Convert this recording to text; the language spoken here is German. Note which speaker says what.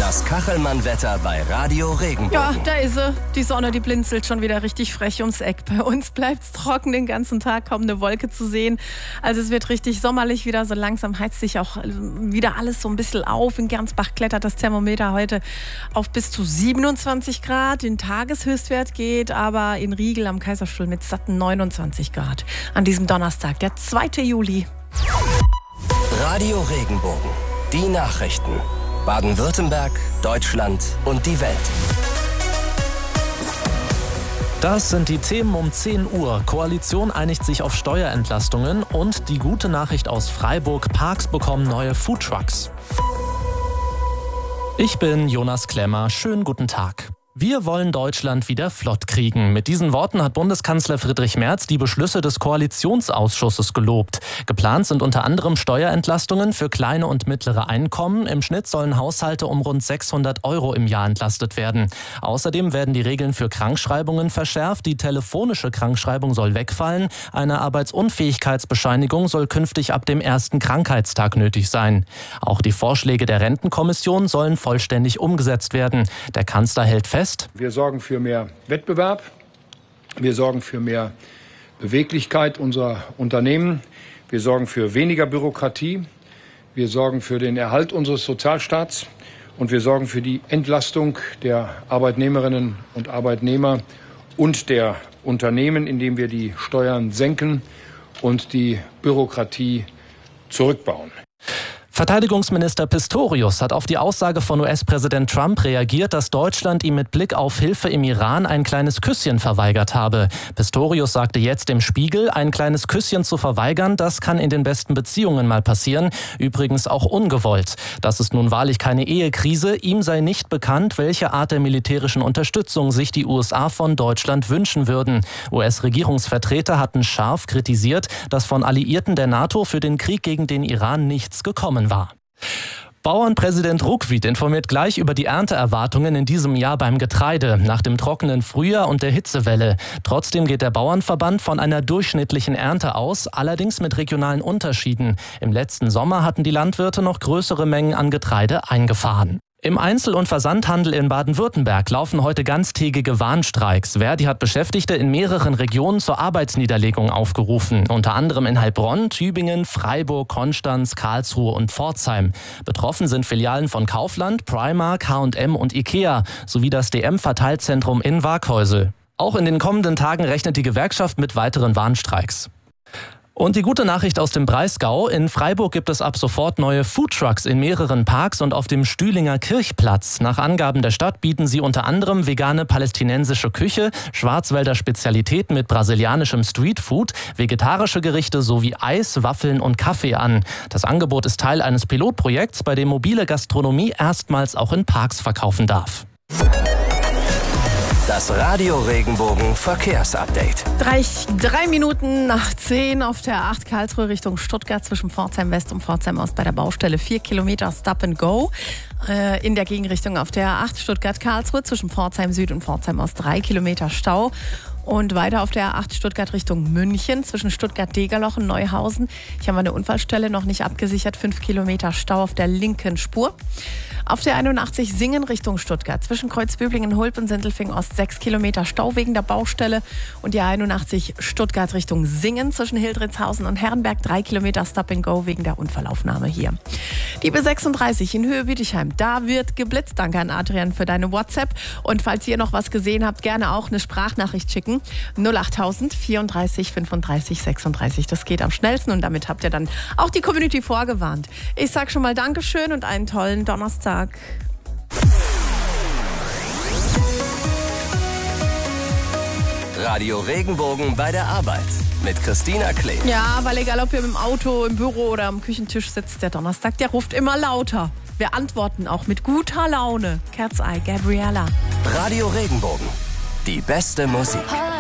Speaker 1: Das Kachelmann-Wetter bei Radio Regenbogen.
Speaker 2: Ja, da ist sie. Die Sonne, die blinzelt schon wieder richtig frech ums Eck. Bei uns bleibt's trocken den ganzen Tag, kaum eine Wolke zu sehen. Also es wird richtig sommerlich wieder. So langsam heizt sich auch wieder alles so ein bisschen auf. In Gernsbach klettert das Thermometer heute auf bis zu 27 Grad. Den Tageshöchstwert geht aber in Riegel am Kaiserstuhl mit satten 29 Grad. An diesem Donnerstag, der 2. Juli.
Speaker 1: Radio Regenbogen. Die Nachrichten. Baden-Württemberg, Deutschland und die Welt.
Speaker 3: Das sind die Themen um 10 Uhr. Koalition einigt sich auf Steuerentlastungen und die gute Nachricht aus Freiburg: Parks bekommen neue Foodtrucks. Ich bin Jonas Klemmer. Schönen guten Tag. Wir wollen Deutschland wieder flott kriegen. Mit diesen Worten hat Bundeskanzler Friedrich Merz die Beschlüsse des Koalitionsausschusses gelobt. Geplant sind unter anderem Steuerentlastungen für kleine und mittlere Einkommen. Im Schnitt sollen Haushalte um rund 600 € im Jahr entlastet werden. Außerdem werden die Regeln für Krankschreibungen verschärft. Die telefonische Krankschreibung soll wegfallen. Eine Arbeitsunfähigkeitsbescheinigung soll künftig ab dem ersten Krankheitstag nötig sein. Auch die Vorschläge der Rentenkommission sollen vollständig umgesetzt werden. Der Kanzler hält fest:
Speaker 4: Wir sorgen für mehr Wettbewerb, wir sorgen für mehr Beweglichkeit unserer Unternehmen, wir sorgen für weniger Bürokratie, wir sorgen für den Erhalt unseres Sozialstaats und wir sorgen für die Entlastung der Arbeitnehmerinnen und Arbeitnehmer und der Unternehmen, indem wir die Steuern senken und die Bürokratie zurückbauen.
Speaker 3: Verteidigungsminister Pistorius hat auf die Aussage von US-Präsident Trump reagiert, dass Deutschland ihm mit Blick auf Hilfe im Iran ein kleines Küsschen verweigert habe. Pistorius sagte jetzt im Spiegel: Ein kleines Küsschen zu verweigern, das kann in den besten Beziehungen mal passieren, übrigens auch ungewollt. Das ist nun wahrlich keine Ehekrise. Ihm sei nicht bekannt, welche Art der militärischen Unterstützung sich die USA von Deutschland wünschen würden. US-Regierungsvertreter hatten scharf kritisiert, dass von Alliierten der NATO für den Krieg gegen den Iran nichts gekommen war. Bauernpräsident Ruckwied informiert gleich über die Ernteerwartungen in diesem Jahr beim Getreide, nach dem trockenen Frühjahr und der Hitzewelle. Trotzdem geht der Bauernverband von einer durchschnittlichen Ernte aus, allerdings mit regionalen Unterschieden. Im letzten Sommer hatten die Landwirte noch größere Mengen an Getreide eingefahren. Im Einzel- und Versandhandel in Baden-Württemberg laufen heute ganztägige Warnstreiks. Verdi hat Beschäftigte in mehreren Regionen zur Arbeitsniederlegung aufgerufen. Unter anderem in Heilbronn, Tübingen, Freiburg, Konstanz, Karlsruhe und Pforzheim. Betroffen sind Filialen von Kaufland, Primark, H&M und Ikea sowie das DM-Verteilzentrum in Waaghäusel. Auch in den kommenden Tagen rechnet die Gewerkschaft mit weiteren Warnstreiks. Und die gute Nachricht aus dem Breisgau: In Freiburg gibt es ab sofort neue Foodtrucks in mehreren Parks und auf dem Stühlinger Kirchplatz. Nach Angaben der Stadt bieten sie unter anderem vegane palästinensische Küche, Schwarzwälder Spezialitäten mit brasilianischem Streetfood, vegetarische Gerichte sowie Eis, Waffeln und Kaffee an. Das Angebot ist Teil eines Pilotprojekts, bei dem mobile Gastronomie erstmals auch in Parks verkaufen darf.
Speaker 1: Das Radio Regenbogen Verkehrsupdate.
Speaker 2: 3 Minuten nach 10 auf der A8 Karlsruhe Richtung Stuttgart zwischen Pforzheim West und Pforzheim Ost bei der Baustelle 4 Kilometer Stop and Go. In der Gegenrichtung auf der A8 Stuttgart-Karlsruhe zwischen Pforzheim Süd und Pforzheim Ost 3 Kilometer Stau. Und weiter auf der A8 Stuttgart Richtung München zwischen Stuttgart-Degerloch und Neuhausen. Hier haben wir eine Unfallstelle noch nicht abgesichert. 5 Kilometer Stau auf der linken Spur. Auf der 81 Singen Richtung Stuttgart zwischen Kreuzbüblingen, Hulp und Sindelfingen Ost 6 Kilometer Stau wegen der Baustelle. Und die 81 Stuttgart Richtung Singen zwischen Hildritzhausen und Herrenberg 3 Kilometer Stop and Go wegen der Unfallaufnahme hier. Die B36 in Höhe Bietigheim, da wird geblitzt. Danke an Adrian für deine WhatsApp. Und falls ihr noch was gesehen habt, gerne auch eine Sprachnachricht schicken. 08000 34 35 36. Das geht am schnellsten und damit habt ihr dann auch die Community vorgewarnt. Ich sag schon mal Dankeschön und einen tollen Donnerstag.
Speaker 1: Radio Regenbogen bei der Arbeit mit Christina Klee.
Speaker 2: Ja, weil egal ob ihr im Auto, im Büro oder am Küchentisch sitzt, der Donnerstag, der ruft immer lauter. Wir antworten auch mit guter Laune. Cat's Eye, Gabriella.
Speaker 1: Radio Regenbogen. Die beste Musik.